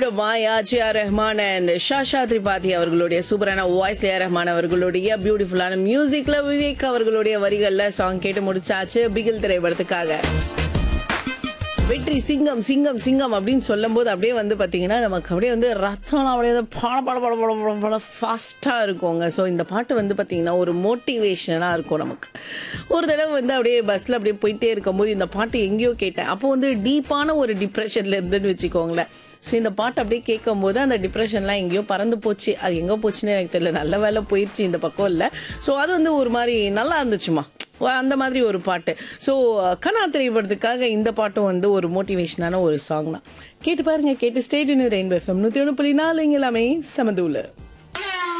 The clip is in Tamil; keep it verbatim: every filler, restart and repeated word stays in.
Maya J R Rahman and ஷாஷா Tripathi அவர்களுடைய சூப்பரான வாய்ஸ்ல ஏ ரஹ்மான் அவர்களுடைய பியூட்டிஃபுல்லான மியூசிக்ல விவேக் அவர்களுடைய வரிகள்ல சாங் கேட்டு முடிச்சாச்சு பிகில் திரைப்படத்துக்காக. வெற்றி சிங்கம் சிங்கம் சிங்கம் அப்படின்னு சொல்லும் போது அப்படியே வந்து பார்த்தீங்கன்னா நமக்கு அப்படியே வந்து ரத்தம்லாம் அப்படியே பாட பாட பாட பாட பாட பாட ஃபாஸ்ட்டாக இருக்குங்க. ஸோ இந்த பாட்டு வந்து பார்த்தீங்கன்னா ஒரு மோட்டிவேஷனாக இருக்கும் நமக்கு. ஒரு தடவை வந்து அப்படியே பஸ்ஸில் அப்படியே போயிட்டே இருக்கும்போது இந்த பாட்டு எங்கேயோ கேட்டேன். அப்போ வந்து டீப்பான ஒரு டிப்ரெஷனில் இருந்துன்னு வச்சுக்கோங்களேன். ஸோ இந்த பாட்டு அப்படியே கேட்கும் போது அந்த டிப்ரெஷன்லாம் எங்கேயோ பறந்து போச்சு. அது எங்கே போச்சுன்னு எனக்கு தெரியல. நல்ல வேலை போயிடுச்சு இந்த பக்கம் இல்லை. ஸோ அது வந்து ஒரு மாதிரி நல்லா இருந்துச்சுமா, அந்த மாதிரி ஒரு பாட்டு. ஸோ கனா திரைப்படத்துக்காக இந்த பாட்டும் வந்து ஒரு மோட்டிவேஷனான ஒரு சாங் தான். கேட்டு பாருங்க. கேட்டு ஸ்டேட் ரெயின்போ எஃப்எம் நூற்றி ஒன்று புள்ளி நாலு இங்கே எல்லாமே சமதூல.